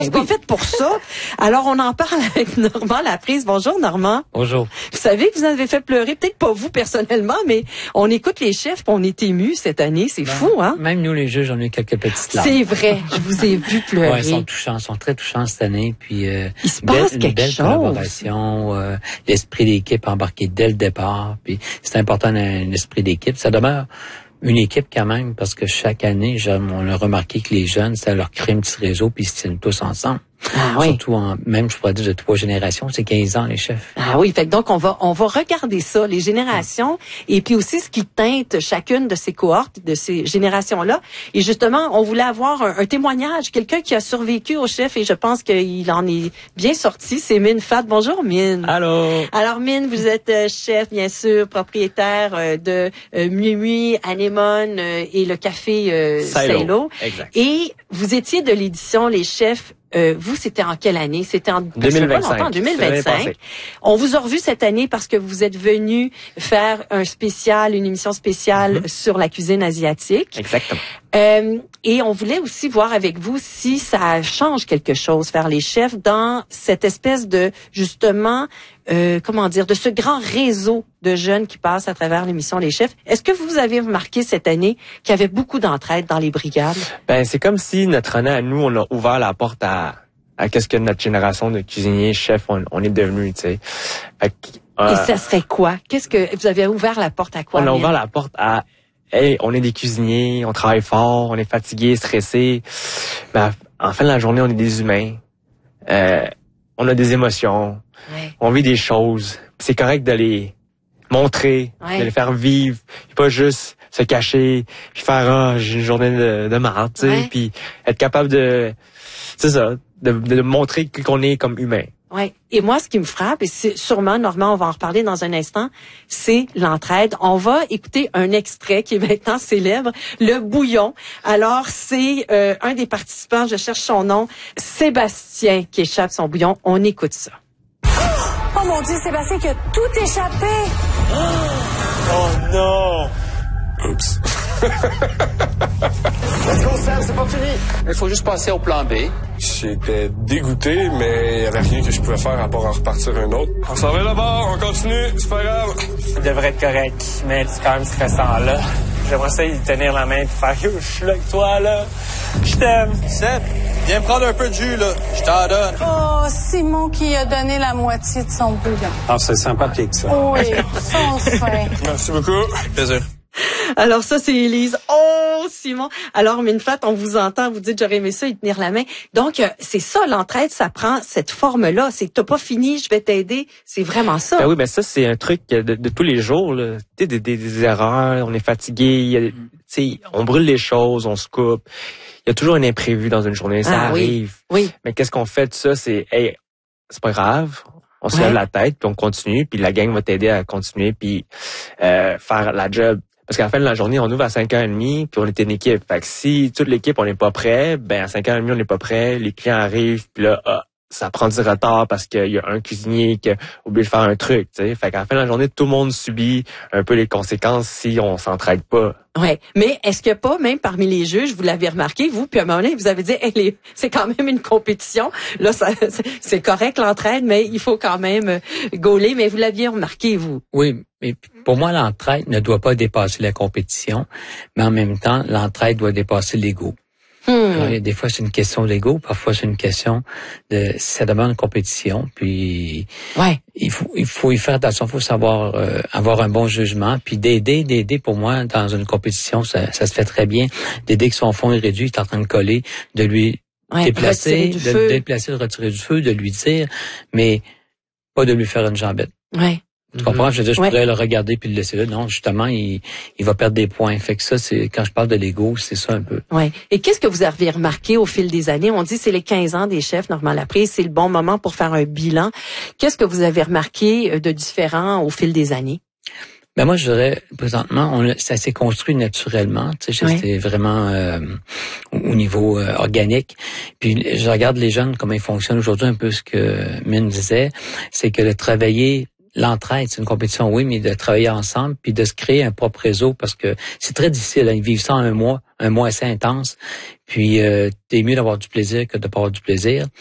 C'est pas fait pour ça. Alors, on en parle avec Normand Laprise. Bonjour, Normand. Bonjour. Vous savez que vous avez fait pleurer, peut-être pas vous personnellement, mais on écoute les chefs et on est émus cette année. C'est fou, hein? Même nous, les juges, on a eu quelques petites larmes. C'est vrai. Je vous ai vu pleurer. Ouais, ils sont touchants, ils sont très touchants cette année. Puis, il se passe une quelque belle chose. collaboration, l'esprit d'équipe embarqué dès le départ. Puis, c'est important un esprit d'équipe. Ça demeure une équipe quand même, parce que chaque année, on a remarqué que les jeunes, ça leur crée un petit réseau, puis ils se tiennent tous ensemble. Ah oui. Surtout même, je pourrais dire, de 3 générations, c'est 15 ans, les chefs. Ah oui, fait que donc on va regarder ça, les générations, et puis aussi ce qui teinte chacune de ces cohortes, de ces générations-là. Et justement, on voulait avoir un témoignage, quelqu'un qui a survécu au chef, et je pense qu'il en est bien sorti. C'est Mine Fat. Bonjour, Mine. Allô. Alors, Mine, vous êtes chef, bien sûr, propriétaire de Mui Mui, Anémone et le café Sailo. Exact. Et vous étiez de l'édition Les Chefs. Vous, c'était en quelle année? C'était en 2025. En 2025. On vous a revu cette année parce que vous êtes venu faire une émission spéciale sur la cuisine asiatique. Exactement. Et on voulait aussi voir avec vous si ça change quelque chose, faire les chefs dans cette espèce de, justement, de ce grand réseau de jeunes qui passent à travers l'émission Les Chefs. Est-ce que vous avez remarqué cette année qu'il y avait beaucoup d'entraide dans les brigades? Ben, c'est comme si notre année à nous, on a ouvert la porte à qu'est-ce que notre génération de cuisiniers, chefs, on est devenus, tu sais. Et ça serait quoi? Qu'est-ce que vous avez ouvert la porte à quoi? On a ouvert la porte à, hey, on est des cuisiniers, on travaille fort, on est fatigués, stressés. Ben, en fin de la journée, on est des humains. On a des émotions. Ouais. On vit des choses. C'est correct de les montrer, de les faire vivre, puis pas juste se cacher, puis faire j'ai une journée de marde, tu sais, puis être capable de montrer qu'on est comme humain. Ouais. Et moi, ce qui me frappe, et c'est sûrement, Normand, on va en reparler dans un instant, c'est l'entraide. On va écouter un extrait qui est maintenant célèbre, le bouillon. Alors, c'est un des participants, je cherche son nom, Sébastien, qui échappe son bouillon. On écoute ça. Oh mon Dieu, Sébastien qui a tout échappé! Oh non! Oups. Let's go, Sam, c'est pas fini! Il faut juste passer au plan B. J'étais dégoûté, mais il n'y avait rien que je pouvais faire à part en repartir un autre. On s'en va là-bas, on continue, c'est pas grave. Il devrait être correct, mais c'est quand même stressant, là. J'aimerais ça y tenir la main et faire « Yo, je suis là avec toi, là. Je t'aime. » Seb, viens prendre un peu de jus, là. Je t'en donne. Oh, Simon qui a donné la moitié de son bouillon. Ah, c'est sympathique, ça. Oui, son fin. Merci beaucoup. Plaisir. Alors ça, c'est Élise. Oh, Simon. Alors, Minefat, on vous entend, vous dites, j'aurais aimé ça y tenir la main. Donc, c'est ça, l'entraide, ça prend cette forme-là. C'est, t'as pas fini, je vais t'aider. C'est vraiment ça. Ben oui, ben ça, c'est un truc de tous les jours, là. Tu sais, des erreurs, on est fatigué, tu sais, on brûle les choses, on se coupe. Il y a toujours un imprévu dans une journée, ça arrive. Oui. Mais qu'est-ce qu'on fait de ça? C'est, hey, c'est pas grave. On se lève la tête, puis on continue, puis la gang va t'aider à continuer, puis faire la job. Parce qu'à la fin de la journée, on ouvre à 5h30, puis on est une équipe. Fait que si toute l'équipe, on n'est pas prêt, ben à 5h30, on n'est pas prêt, les clients arrivent, puis là, ça prend du retard parce qu'il y a un cuisinier qui a oublié de faire un truc, tu sais. Fait qu'à la fin de la journée, tout le monde subit un peu les conséquences si on s'entraide pas. Ouais, mais est-ce qu'il n'y a pas, même parmi les juges, vous l'avez remarqué, vous, puis à un moment donné, vous avez dit, hey, c'est quand même une compétition. Là, c'est correct l'entraide, mais il faut quand même gauler. Mais vous l'aviez remarqué, vous. Oui, mais pour moi, l'entraide ne doit pas dépasser la compétition, mais en même temps, l'entraide doit dépasser l'ego. Des fois, c'est une question d'ego, parfois c'est une question ça demande une compétition, puis il faut y faire attention, il faut savoir avoir un bon jugement, puis d'aider pour moi dans une compétition, ça se fait très bien, d'aider que son fond est réduit, il est en train de coller, de lui déplacer, de retirer du feu, de lui dire, mais pas de lui faire une jambette. Ouais. Tu comprends? Je veux dire, je pourrais le regarder puis le laisser là. Non, justement, il va perdre des points. Fait que ça, c'est, quand je parle de l'ego, c'est ça un peu. Ouais. Et qu'est-ce que vous avez remarqué au fil des années? On dit c'est les 15 ans des chefs, Normand Laprise, c'est le bon moment pour faire un bilan. Qu'est-ce que vous avez remarqué de différent au fil des années? Ben moi, je dirais, présentement, ça s'est construit naturellement. Tu sais, c'était vraiment au niveau organique. Puis je regarde les jeunes, comment ils fonctionnent aujourd'hui, un peu ce que Mine disait, c'est que de travailler l'entraide, c'est une compétition, oui, mais de travailler ensemble, puis de se créer un propre réseau, parce que c'est très difficile, hein, vivre ça en un mois assez intense. Puis, t'es mieux d'avoir du plaisir que de pas avoir du plaisir.